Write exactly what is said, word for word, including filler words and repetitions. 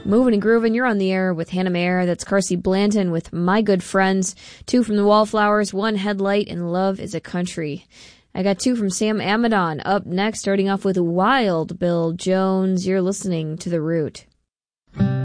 Moving and Grooving, you're on the air with Hannah Mayer. That's Carsey Blanton with My Good Friends. Two from the Wallflowers, One Headlight, and Love is a Country. I got two from Sam Amidon. Up next, starting off with Wild Bill Jones. You're listening to The Root.